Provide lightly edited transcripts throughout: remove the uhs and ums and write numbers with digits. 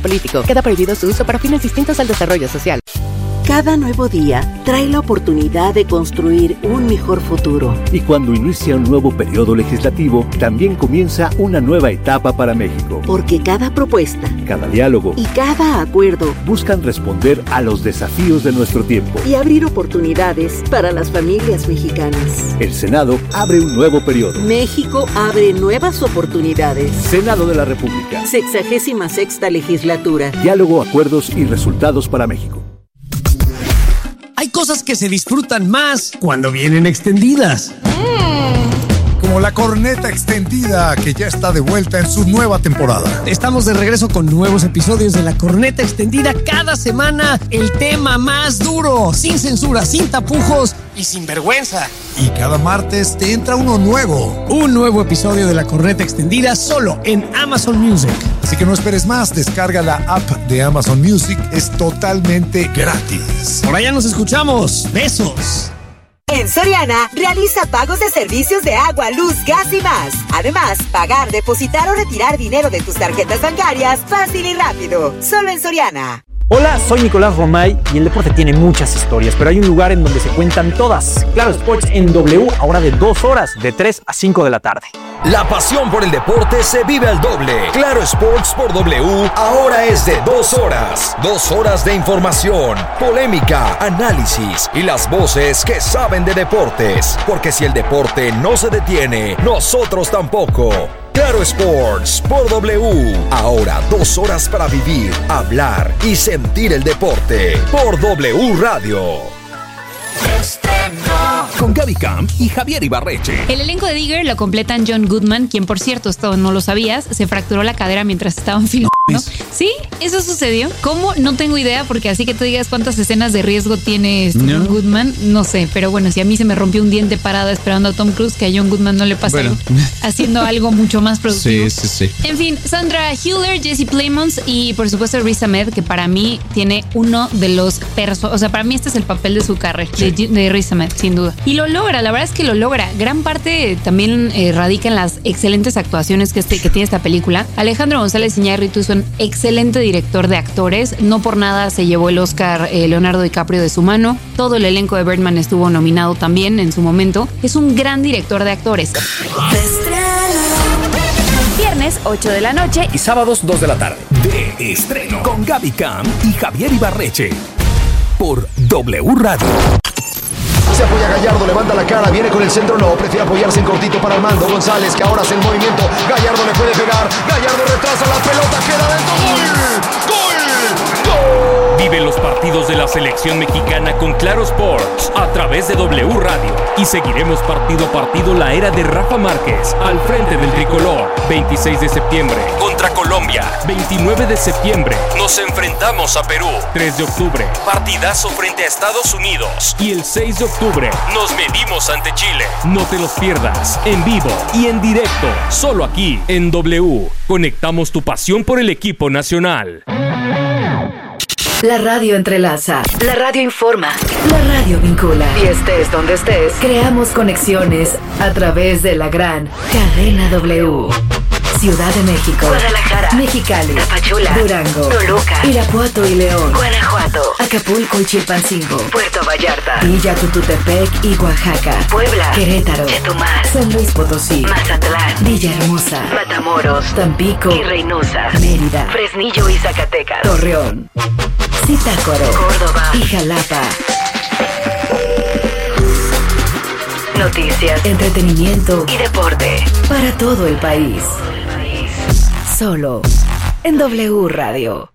político. Queda prohibido su uso para fines distintos al desarrollo social. Cada nuevo día trae la oportunidad de construir un mejor futuro. Y cuando inicia un nuevo periodo legislativo, también comienza una nueva etapa para México. Porque cada propuesta, cada diálogo y cada acuerdo buscan responder a los desafíos de nuestro tiempo y abrir oportunidades para las familias mexicanas. El Senado abre un nuevo periodo. México abre nuevas oportunidades. Senado de la República. 66ª legislatura. Diálogo, acuerdos y resultados para México. Hay cosas que se disfrutan más cuando vienen extendidas. Como la corneta extendida, que ya está de vuelta en su nueva temporada. Estamos de regreso con nuevos episodios de la corneta extendida cada semana. El tema más duro, sin censura, sin tapujos y sin vergüenza. Y cada martes te entra uno nuevo. Un nuevo episodio de la corneta extendida solo en Amazon Music. Así que no esperes más, descarga la app de Amazon Music, es totalmente gratis. Por allá nos escuchamos. Besos. En Soriana, realiza pagos de servicios de agua, luz, gas y más. Además, pagar, depositar o retirar dinero de tus tarjetas bancarias fácil y rápido. Solo en Soriana. Hola, soy Nicolás Romay y el deporte tiene muchas historias, pero hay un lugar en donde se cuentan todas. Claro Sports en W, ahora de 2 horas, de 3 a 5 de la tarde. La pasión por el deporte se vive al doble. Claro Sports por W, ahora es de 2 horas. 2 horas de información, polémica, análisis y las voces que saben de deportes. Porque si el deporte no se detiene, nosotros tampoco. Claro Sports por W. Ahora 2 horas para vivir, hablar y sentir el deporte. Por W Radio. Con Gaby Camp y Javier Ibarreche. El elenco de Digger lo completan John Goodman, quien por cierto, esto no lo sabías, se fracturó la cadera mientras estaban filmando. Sí, eso sucedió. ¿Cómo? No tengo idea, porque así que tú digas cuántas escenas de riesgo tiene John Goodman, no sé, pero bueno, si a mí se me rompió un diente parada esperando a Tom Cruise, que a John Goodman no le pasa haciendo algo mucho más productivo. Sí. En fin, Sandra Hüller, Jesse Plemons y por supuesto Riz Ahmed, que para mí tiene uno de los o sea, para mí este es el papel de su carrera, de Riz Ahmed, sin duda. Y lo logra, la verdad es que lo logra. Gran parte también radica en las excelentes actuaciones que tiene esta película. Alejandro González Iñárritu es un excelente director de actores. No por nada se llevó el Oscar Leonardo DiCaprio de su mano. Todo el elenco de Birdman estuvo nominado también en su momento. Es un gran director de actores. Viernes 8 de la noche y sábados 2 de la tarde. De estreno con Gaby Camp y Javier Ibarreche. Por W Radio. Se apoya Gallardo, levanta la cara, viene con el centro, no, prefiere apoyarse en cortito para Armando González, que ahora hace el movimiento. Gallardo le puede pegar, Gallardo retrasa la pelota, queda dentro. ¡Gol! ¡Gol! Vive los partidos de la selección mexicana con Claro Sports a través de W Radio. Y seguiremos partido a partido la era de Rafa Márquez al frente del tricolor. 26 de septiembre contra Colombia. 29 de septiembre nos enfrentamos a Perú. 3 de octubre, partidazo frente a Estados Unidos. Y el 6 de octubre nos medimos ante Chile. No te los pierdas, en vivo y en directo, solo aquí en W. Conectamos tu pasión por el equipo nacional. La radio entrelaza, la radio informa, la radio vincula. Y estés donde estés, creamos conexiones a través de la gran cadena W. Ciudad de México, Guadalajara, Mexicali, Tapachula, Durango, Toluca, Irapuato y León, Guanajuato, Acapulco y Chilpancingo, Puerto Vallarta, Villa Tututepec y Oaxaca, Puebla, Querétaro, Chetumal, San Luis Potosí, Mazatlán, Villahermosa, Matamoros, Tampico y Reynosa, Mérida, Fresnillo y Zacatecas, Torreón, Zitácuaro, Córdoba y Jalapa. Noticias, entretenimiento y deporte para todo el país. Solo en W Radio.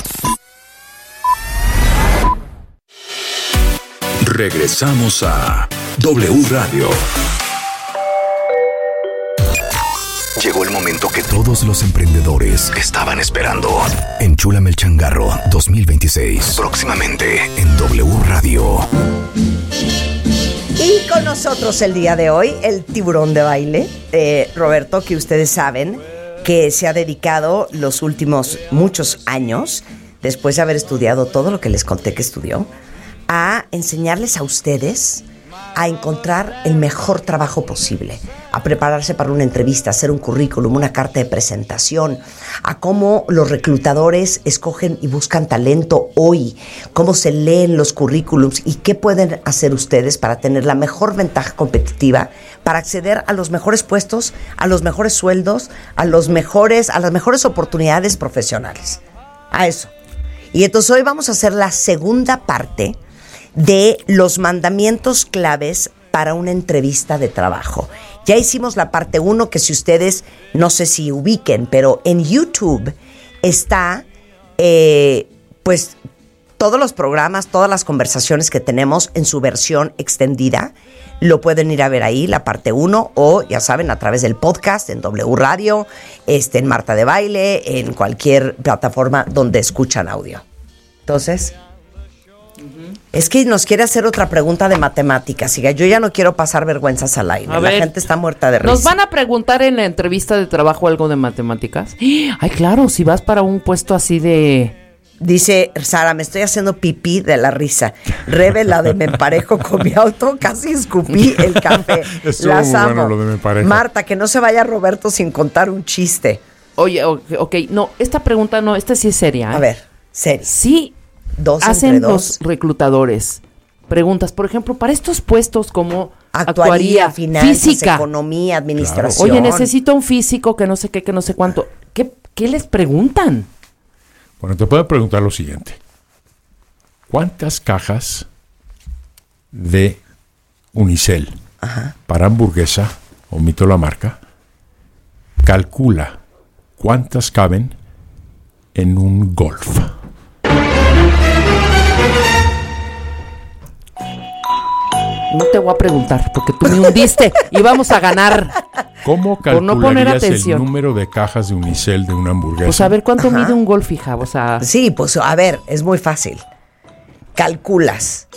Regresamos a W Radio. Llegó el momento que todos los emprendedores estaban esperando. Enchúlame el changarro 2026. Próximamente en W Radio. Y con nosotros el día de hoy, el tiburón de baile, Roberto, que ustedes saben que se ha dedicado los últimos muchos años, después de haber estudiado todo lo que les conté que estudió, a enseñarles a ustedes a encontrar el mejor trabajo posible, a a prepararse para una entrevista, a hacer un currículum, una carta de presentación, a cómo los reclutadores escogen y buscan talento hoy, cómo se leen los currículums y qué pueden hacer ustedes para tener la mejor ventaja competitiva, para acceder a los mejores puestos, a los mejores sueldos, a las mejores oportunidades profesionales. A eso. Y entonces hoy vamos a hacer la segunda parte de los mandamientos claves para una entrevista de trabajo. Ya hicimos la parte 1, que si ustedes, no sé si ubiquen, pero en YouTube está, pues, todos los programas, todas las conversaciones que tenemos en su versión extendida. Lo pueden ir a ver ahí, la parte 1, o ya saben, a través del podcast, en W Radio, en Marta de Baile, en cualquier plataforma donde escuchan audio. Entonces, es que nos quiere hacer otra pregunta de matemáticas. Siga, yo ya no quiero pasar vergüenzas al aire. La gente está muerta de risa. ¿Nos van a preguntar en la entrevista de trabajo algo de matemáticas? Ay, claro, si vas para un puesto así de... Dice Sara, me estoy haciendo pipí de la risa. Rebe, la de me emparejo con mi auto, casi escupí el café. Las amo. Bueno, lo de me emparejo. Marta, que no se vaya Roberto sin contar un chiste. Oye, ok, no, esta pregunta no, esta sí es seria. A ver, seria. Sí, dos hacen entre dos. Los reclutadores preguntas, por ejemplo, para estos puestos como actuaría, finanzas, física, economía, administración. Oye, necesito un físico que no sé qué, que no sé cuánto. ¿Qué les preguntan? Bueno, te puedo preguntar lo siguiente. ¿Cuántas cajas de unicel para hamburguesa, omito la marca, calcula cuántas caben en un Golf? No te voy a preguntar, porque tú me hundiste y vamos a ganar. ¿Cómo calcularías el número de cajas de unicel de una hamburguesa? Pues a ver, ¿cuánto mide un Golf, hija? O sea... Sí, pues a ver, es muy fácil. Calculas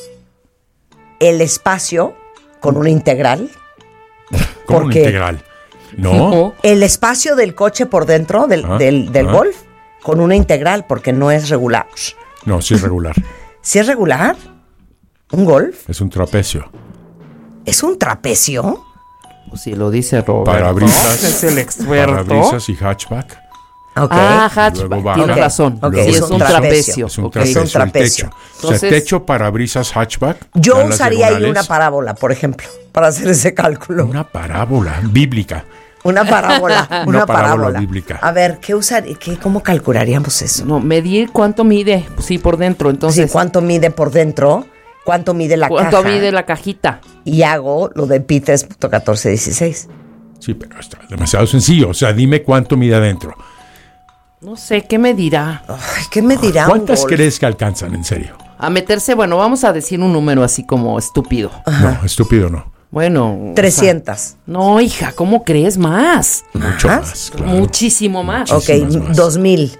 el espacio con una integral. ¿Cómo una integral? No. El espacio del coche por dentro del Golf con una integral, porque no es regular. No, sí es regular. ¿Sí es regular? ¿Un Golf? Es un trapecio. ¿Es un trapecio? Pues si lo dice Roberto. Parabrisas. Es el experto. Parabrisas y hatchback. Okay. Hatchback. Tienes razón. Okay. Sí, es un trapecio. Es un trapecio. Es un trapecio. Entonces, o sea, techo, parabrisas, hatchback. Yo usaría ahí una parábola, por ejemplo, para hacer ese cálculo. Una parábola bíblica. Una parábola. Una parábola bíblica. A ver, ¿cómo calcularíamos eso? No, medir cuánto mide, pues sí, por dentro. Entonces, sí, cuánto mide por dentro. ¿Cuánto mide la caja? ¿Cuánto mide la cajita? Y hago lo de pi 3.1416. Sí, pero está demasiado sencillo. O sea, dime cuánto mide adentro. No sé, ¿qué me dirá? Ay, ¿qué me dirá? ¿Cuántas crees que alcanzan, en serio? A meterse, bueno, vamos a decir un número así como estúpido. Ajá. No, estúpido no. Bueno. 300. O sea, no, hija, ¿cómo crees? Más. Mucho más, claro. Muchísimo más. Ok, 2000.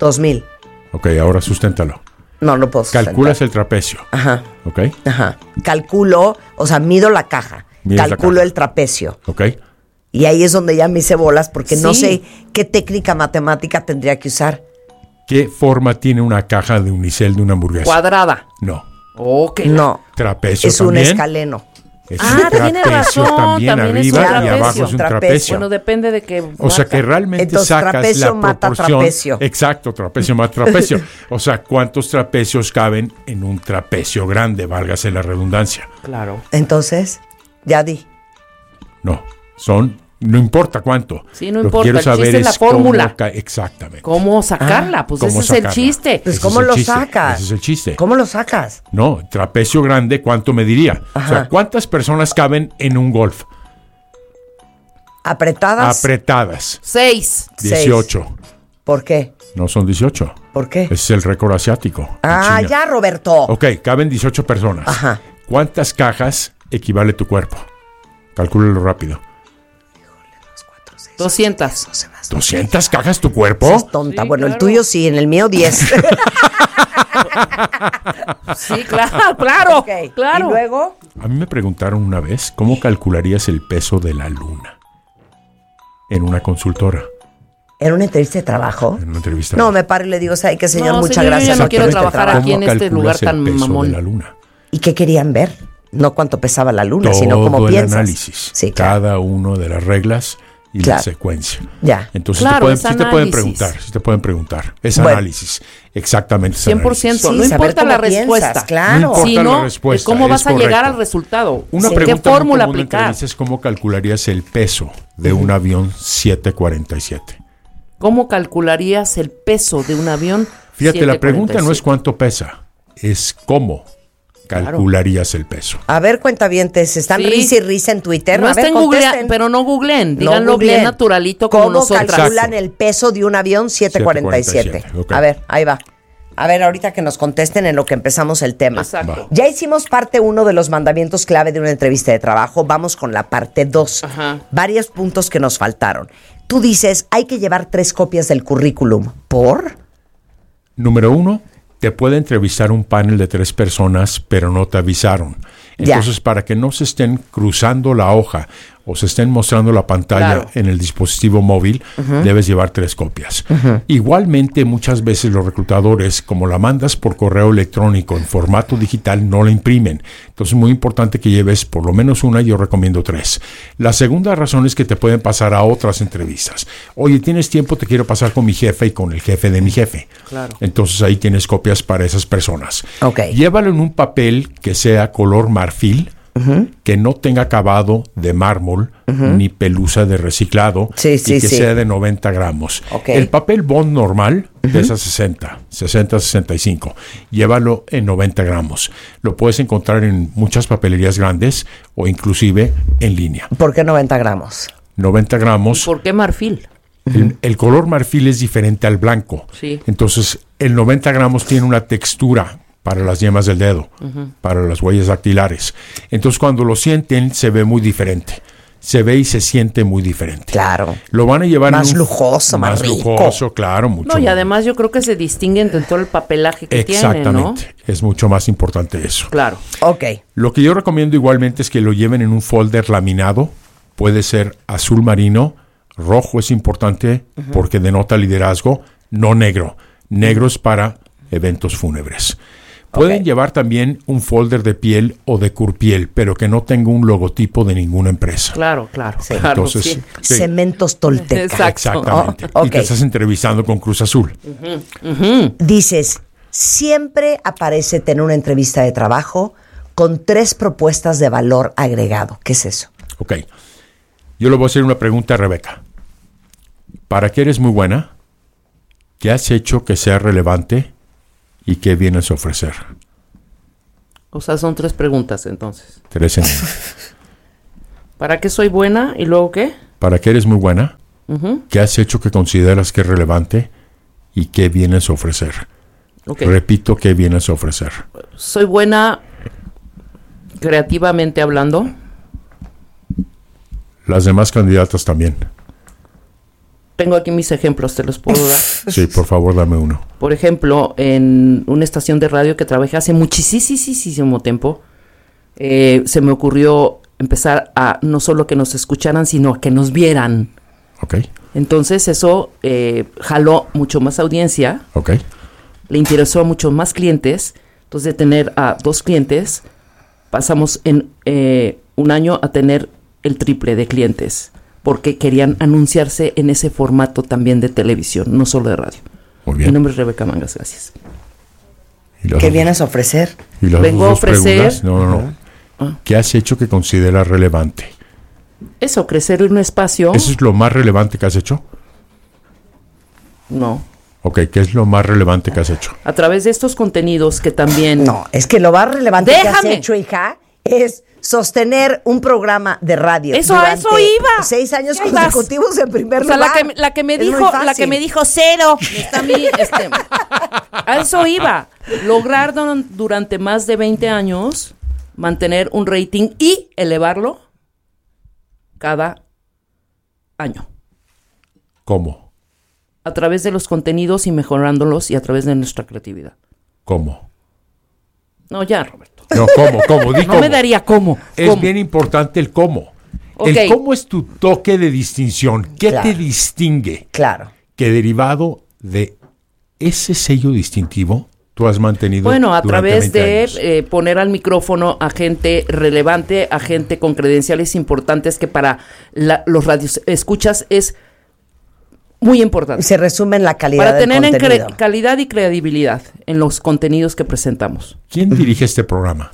Ok, ahora susténtalo. No puedo sustentar. Calculas el trapecio. Ajá. Ok. Ajá. Calculo, o sea, mido la caja. Calculo el trapecio. Ok. Y ahí es donde ya me hice bolas porque no sé qué técnica matemática tendría que usar. ¿Qué forma tiene una caja de unicel de una hamburguesa? Cuadrada. No. Ok. No. Trapecio es también. Es un escaleno. Es un tiene razón. También arriba y abajo es un trapecio. Bueno, depende de qué. O sea que realmente entonces, sacas trapecio la mata proporción. Trapecio. Exacto, trapecio mata trapecio. O sea, ¿cuántos trapecios caben en un trapecio grande? Válgase la redundancia. Claro. Entonces, ya di. No importa cuánto. Sí, no lo importa. Quiero saber es la fórmula. Exactamente. ¿Cómo sacarla? Pues ese es el chiste. Pues ¿cómo lo sacas? Ese es el chiste. ¿Cómo lo sacas? No, trapecio grande, ¿cuánto mediría? O sea, ¿cuántas personas caben en un Golf? ¿Apretadas? 6. 18. ¿Por qué? No son 18. ¿Por qué? Ese es el récord asiático. Ya, Roberto. Ok, caben 18 personas. Ajá. ¿Cuántas cajas equivale tu cuerpo? Calcúlalo rápido. 200. ¿200 cajas tu cuerpo? Es tonta. Sí, bueno, claro. El tuyo sí, en el mío 10. Sí, claro. Okay. Claro. ¿Y luego? A mí me preguntaron una vez, ¿cómo calcularías el peso de la luna? En una consultora. ¿En una entrevista de trabajo? En una entrevista. No, me paro y le digo, ¿sabe qué, señor? Muchas señor, gracias. Yo no quiero trabajar aquí en este lugar tan mamón. De la luna? ¿Y qué querían ver? No cuánto pesaba la luna, todo sino cómo el piensas. análisis, Sí, claro. cada uno de las reglas y la secuencia. Ya. Entonces Claro, sí te pueden preguntar. Es Bueno. análisis, exactamente. Es 100%. análisis. No importa la respuesta. claro. No importa sino la respuesta, cómo es vas a llegar correcto. al resultado. Una ¿Qué pregunta fórmula muy común en aplicar? entrevistas es cómo calcularías el peso de un avión 747. ¿Cómo calcularías el peso de un avión? Fíjate, la 747? pregunta no es cuánto pesa, es cómo calcularías el peso. A ver, cuentavientes, están Sí. risa y risa en Twitter. No A ver, estén googleando, contesten. pero no googleen. No Díganlo googleen. bien naturalito como ¿Cómo nosotras. calculan el peso de un avión 747? 747, ok. A ver, ahí va. A ver, ahorita que nos contesten en lo que empezamos el tema. Exacto. Ya hicimos parte 1 de los mandamientos clave de una entrevista de trabajo. Vamos con la parte 2. Ajá. Varios puntos que nos faltaron. Tú dices, hay que llevar 3 copias del currículum. ¿Por? Número 1, te puede entrevistar un panel de 3 personas, pero no te avisaron. Ya. Entonces, para que no se estén cruzando la hoja o se estén mostrando la pantalla Claro. en el dispositivo móvil, debes llevar 3 copias. Igualmente, muchas veces los reclutadores, como la mandas por correo electrónico en formato digital, no la imprimen. Entonces, es muy importante que lleves por lo menos una, yo recomiendo 3. La segunda razón es que te pueden pasar a otras entrevistas. Oye, ¿tienes tiempo? Te quiero pasar con mi jefe y con el jefe de mi jefe. Claro. Entonces, ahí tienes copias para esas personas. Ok. Llévalo en un papel que sea color marfil, que no tenga acabado de mármol ni pelusa de reciclado Sí, y que sí. sea de 90 gramos. Ok. El papel bond normal pesa 60-65. Llévalo en 90 gramos. Lo puedes encontrar en muchas papelerías grandes o inclusive en línea. ¿Por qué 90 gramos? 90 gramos. ¿Por qué marfil? El color marfil es diferente al blanco. Sí. Entonces, el 90 gramos tiene una textura para las yemas del dedo, para las huellas dactilares. Entonces, cuando lo sienten, se ve muy diferente. Se ve y se siente muy diferente. Claro. Lo van a llevar Más en un lujoso, más rico. lujoso, claro, mucho. No, y más. además yo creo que se distinguen de todo el papelaje que tienen, ¿no? Exactamente. Es mucho más importante eso. Claro. Ok. Lo que yo recomiendo igualmente es que lo lleven en un folder laminado. Puede ser azul marino, rojo es importante porque denota liderazgo, no negro. Negro es para eventos fúnebres. Pueden llevar también un folder de piel o de curpiel, pero que no tenga un logotipo de ninguna empresa. Claro, claro. Sí. Claro, Entonces, sí. sí. Cementos Tolteca. Exacto. Exactamente. Oh, ok. Y te estás entrevistando con Cruz Azul. Dices, siempre aparece tener una entrevista de trabajo con 3 propuestas de valor agregado. ¿Qué es eso? Ok. Yo le voy a hacer una pregunta a Rebeca. ¿Para qué eres muy buena? ¿Qué has hecho que sea relevante? ¿Y qué vienes a ofrecer? O sea, son 3 preguntas entonces. 3 en una. ¿Para qué soy buena y luego qué? ¿Para qué eres muy buena? ¿Qué has hecho que consideras que es relevante? ¿Y qué vienes a ofrecer? Ok. Repito, ¿qué vienes a ofrecer? Soy buena creativamente hablando. Las demás candidatas también. Tengo aquí mis ejemplos, te los puedo dar. Sí, por favor, dame uno. Por ejemplo, en una estación de radio que trabajé hace muchísimo tiempo, se me ocurrió empezar a no solo que nos escucharan, sino a que nos vieran. Ok. Entonces eso jaló mucho más audiencia, Ok. le interesó a muchos más clientes. Entonces de tener a 2 clientes, pasamos en un año a tener el triple de clientes, porque querían anunciarse en ese formato también de televisión, no solo de radio. Muy Mi bien. nombre es Rebeca Mangas, gracias. ¿Y las ¿Qué otras- vienes a ofrecer? y las Vengo a dos ofrecer- preguntas? No. ¿Qué has hecho que consideras relevante? Eso, crecer en un espacio. ¿Eso es lo más relevante que has hecho? No. Ok, ¿qué es lo más relevante que has hecho? A través de estos contenidos que también... No, es que lo más relevante que has ¡Déjame! hecho, hija, es sostener un programa de radio. Eso, a eso durante iba. 6 años Ya ibas. consecutivos en primer O sea, lugar. la que me Es muy dijo, la fácil. que me dijo 0. Está a mí, a eso iba. Lograr durante más de 20 años mantener un rating y elevarlo cada año. ¿Cómo? A través de los contenidos y mejorándolos y a través de nuestra creatividad. ¿Cómo? No, ya, Roberto. No, ¿cómo? Di No cómo. me daría cómo. Es ¿Cómo? bien importante el cómo. Ok. El cómo es tu toque de distinción. ¿Qué Claro. te distingue? Claro. Que derivado de ese sello distintivo, tú has mantenido Bueno, a durante través 20 años? de poner al micrófono a gente relevante, a gente con credenciales importantes que para los radios escuchas es muy importante. Se resume en la calidad para del tener contenido. calidad y credibilidad en los contenidos que presentamos. ¿Quién dirige este programa?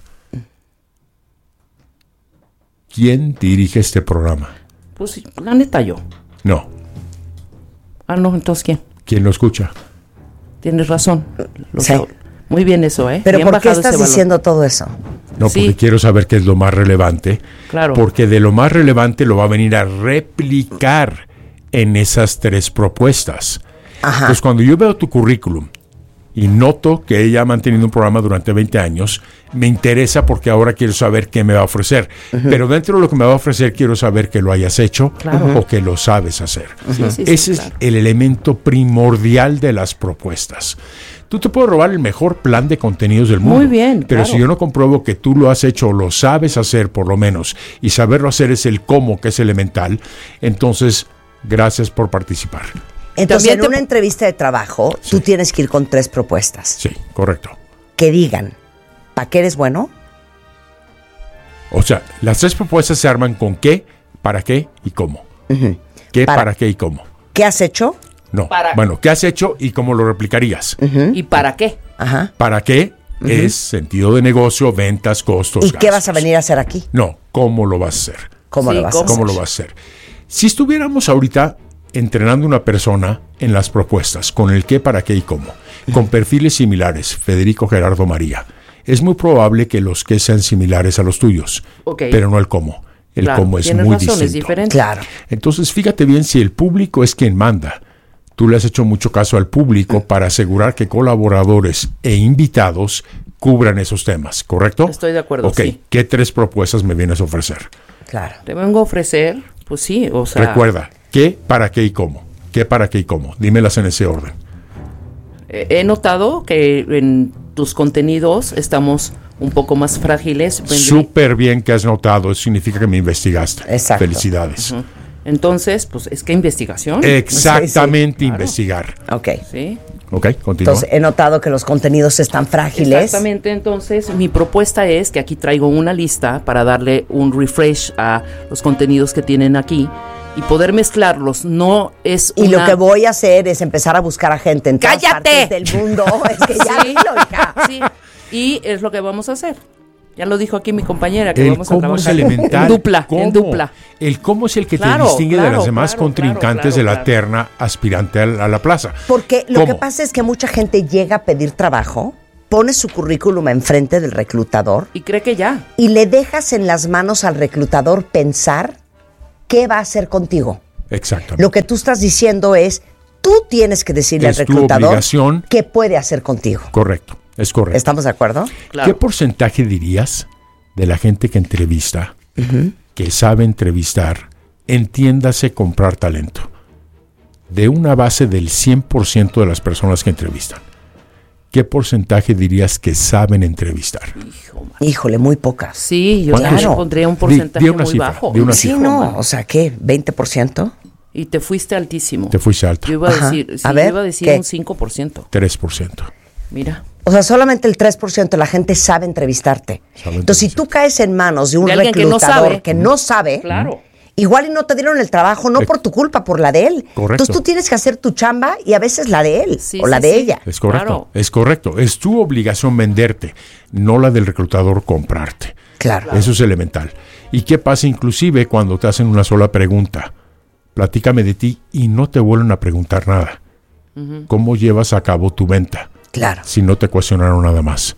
¿Quién dirige este programa? Pues la neta yo. No. Ah, no, entonces ¿quién? ¿Quién lo escucha? Tienes razón. Sí. Muy bien eso, ¿eh? Pero Bien ¿por qué bajado estás ese valor. diciendo todo eso? No, Sí. porque quiero saber qué es lo más relevante. Claro. Porque de lo más relevante lo va a venir a replicar en esas 3 propuestas. Ajá. Entonces, cuando yo veo tu currículum y noto que ella ha mantenido un programa durante 20 años, me interesa porque ahora quiero saber qué me va a ofrecer. Pero dentro de lo que me va a ofrecer, quiero saber que lo hayas hecho o que lo sabes hacer. Ese es el elemento primordial de las propuestas. Tú te puedes robar el mejor plan de contenidos del mundo. Muy bien, Pero claro. si yo no compruebo que tú lo has hecho o lo sabes hacer por lo menos, y saberlo hacer es el cómo, que es elemental, entonces, gracias por participar. Entonces, También en una entrevista de trabajo, tú tienes que ir con 3 propuestas. Sí, correcto. Que digan, ¿para qué eres bueno? O sea, las 3 propuestas se arman con qué, para qué y cómo. ¿Qué, para qué y cómo? ¿Qué has hecho? No. Para- Bueno, ¿qué has hecho y cómo lo replicarías? ¿Y para qué? Ajá. ¿Para qué? Es sentido de negocio, ventas, costos, ¿Y qué gastos. vas a venir a hacer aquí? No, ¿cómo lo vas a hacer? ¿Cómo Sí, lo vas a ¿Cómo hacer? lo vas a hacer? Si estuviéramos ahorita entrenando una persona en las propuestas, con el qué, para qué y cómo, con perfiles similares, Federico, Gerardo, María, es muy probable que los qué sean similares a los tuyos, Ok. pero no el cómo. El Claro, cómo es tienes muy razón, es distinto. diferente. Claro. Entonces, fíjate bien si el público es quien manda. Tú le has hecho mucho caso al público para asegurar que colaboradores e invitados cubran esos temas, ¿correcto? Estoy de acuerdo, Ok, sí. ¿qué 3 propuestas me vienes a ofrecer? Claro. Te vengo a ofrecer, pues sí, o sea... Recuerda, ¿qué, para qué y cómo? ¿Qué, para qué y cómo? Dímelas en ese orden. He notado que en tus contenidos estamos un poco más frágiles. Súper bien que has notado, eso significa que me investigaste. Exacto. Felicidades. Ujú. Entonces, pues es que investigación. Exactamente, Sí, sí, claro. investigar. Ok. Sí. Ok, continúa. Entonces, he notado que los contenidos están frágiles. Exactamente, entonces mi propuesta es que aquí traigo una lista para darle un refresh a los contenidos que tienen aquí y poder mezclarlos. No es Y una... lo que voy a hacer es empezar a buscar a gente en todas ¡Cállate! partes del mundo. Es que ya Sí. dilo, hija. Sí, y es lo que vamos a hacer. Ya lo dijo aquí mi compañera, que El vamos a cómo es trabajar elemental. en dupla, ¿Cómo? en dupla. El cómo es el que Claro, te distingue de claro, las demás claro, contrincantes claro, de la claro. terna aspirante a la plaza. Porque lo ¿Cómo? que pasa es que mucha gente llega a pedir trabajo, pone su currículum enfrente del reclutador Y cree que ya. y le dejas en las manos al reclutador pensar qué va a hacer contigo. Exactamente. Lo que tú estás diciendo es, tú tienes que decirle Es al tu reclutador obligación. qué puede hacer contigo. Correcto, es correcto. ¿Estamos de acuerdo? ¿Qué porcentaje dirías de la gente que entrevista, que sabe entrevistar, entiéndase comprar talento? De una base del 100% de las personas que entrevistan, ¿qué porcentaje dirías que saben entrevistar? Híjole, muy pocas. Sí, yo ¿Cuántos? también pondría un porcentaje Di una muy cifra, bajo. di una Sí, cifra. no, o sea, ¿qué? ¿20%? Y te fuiste altísimo. Te fuiste alto. Yo iba a Ajá. decir, sí, A ver, yo iba a decir ¿qué? un 5%. 3%. Mira. O sea, solamente el 3% de la gente sabe entrevistarte. Entonces, si tú caes en manos de un De alguien que no reclutador sabe. que no sabe, Claro. igual y no te dieron el trabajo, no por tu culpa, por la de él. Correcto. Entonces, tú tienes que hacer tu chamba y a veces la de él Sí, o la sí, de sí. ella. Es correcto, Claro. es correcto. Es tu obligación venderte, no la del reclutador comprarte. Claro. Eso es elemental. ¿Y qué pasa inclusive cuando te hacen una sola pregunta? Platícame de ti y no te vuelven a preguntar nada. ¿Cómo llevas a cabo tu venta? Claro. Si no te cuestionaron nada más.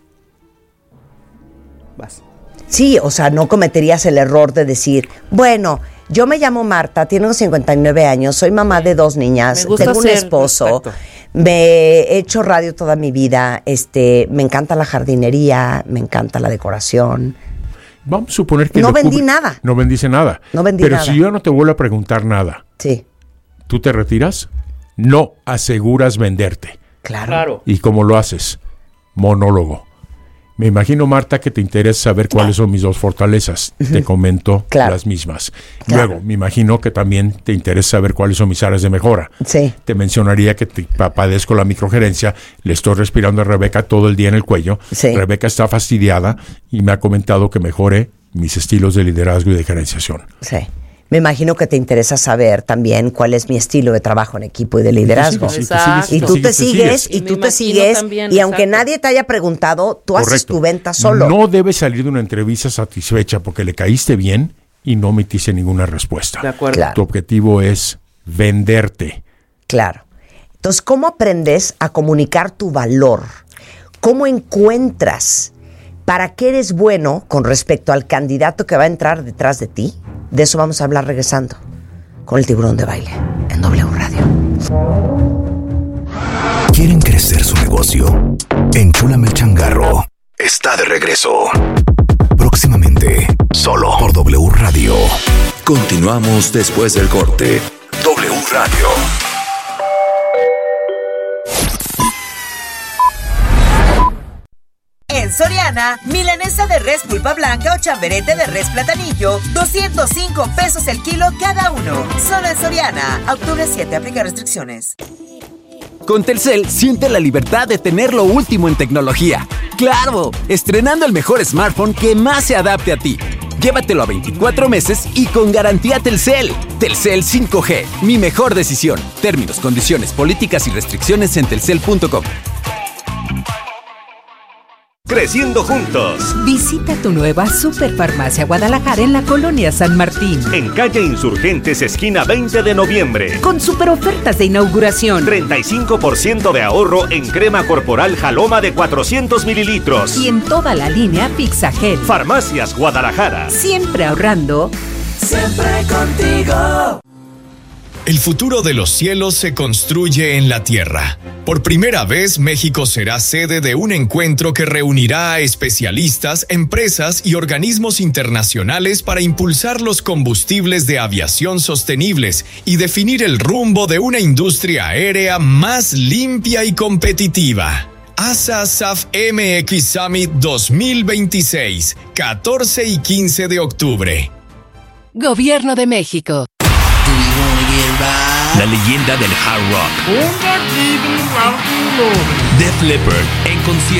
Vas. Sí, o sea, no cometerías el error de decir, bueno, yo me llamo Marta, tengo 59 años, soy mamá de 2 niñas, Me gusta tengo un ser esposo, perfecto. me he hecho radio toda mi vida, me encanta la jardinería, me encanta la decoración. Vamos a suponer que No lo vendí nada. No vendiste nada. No vendí Pero nada. si yo no te vuelvo a preguntar nada, Sí, ¿tú te retiras? No aseguras venderte. claro. Claro. ¿Y cómo lo haces? Monólogo. Me imagino, Marta, que te interesa saber cuáles son mis dos fortalezas. Te comento las mismas. Luego, me imagino que también te interesa saber cuáles son mis áreas de mejora. Sí. Te mencionaría que padezco la microgerencia, le estoy respirando a Rebeca todo el día en el cuello. Sí. Rebeca está fastidiada y me ha comentado que mejore mis estilos de liderazgo y de gerenciación. Sí. Me imagino que te interesa saber también cuál es mi estilo de trabajo en equipo y de liderazgo. Y tú te sigues, y aunque nadie te haya preguntado, tú haces tu venta solo. No debes salir de una entrevista satisfecha porque le caíste bien y no emitiste ninguna respuesta. De acuerdo. Claro. Tu objetivo es venderte. Claro. Entonces, ¿cómo aprendes a comunicar tu valor? ¿Cómo encuentras para qué eres bueno con respecto al candidato que va a entrar detrás de ti? De eso vamos a hablar regresando con el Tiburón de Baile en W Radio. ¿Quieren crecer su negocio? Enchúlame el changarro. Está de regreso. Próximamente, solo por W Radio. Continuamos después del corte. W Radio. En Soriana, milanesa de res pulpa blanca o chamberete de res platanillo, 205 pesos el kilo cada uno. Solo en Soriana. Octubre 7, aplica restricciones. Con Telcel, siente la libertad de tener lo último en tecnología. ¡Claro! Estrenando el mejor smartphone que más se adapte a ti. Llévatelo a 24 meses y con garantía Telcel. Telcel 5G, mi mejor decisión. Términos, condiciones, políticas y restricciones en telcel.com. Creciendo juntos. Visita tu nueva Superfarmacia Guadalajara en la colonia San Martín. En calle Insurgentes, esquina 20 de noviembre. Con super ofertas de inauguración. 35% de ahorro en crema corporal Jaloma de 400 mililitros. Y en toda la línea Pixagel. Farmacias Guadalajara. Siempre ahorrando. Siempre contigo. El futuro de los cielos se construye en la tierra. Por primera vez, México será sede de un encuentro que reunirá a especialistas, empresas y organismos internacionales para impulsar los combustibles de aviación sostenibles y definir el rumbo de una industria aérea más limpia y competitiva. ASA-SAF MX Summit 2026, 14 y 15 de octubre. Gobierno de México. La leyenda del hard rock. Def Leppard en concierto.